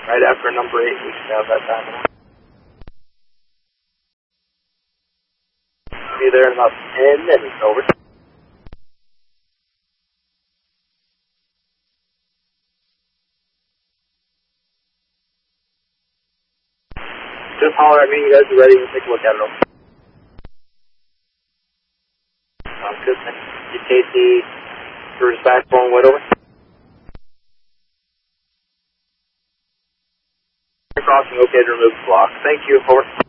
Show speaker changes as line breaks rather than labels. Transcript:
right after number 8. We should have that time. Be there in about 10 minutes, over. Just holler at me, you guys are ready to take a look at it, over. Sounds good, man. You Casey, Bruce backbone, what, over? Crossing, okay to remove the block. Thank you, over.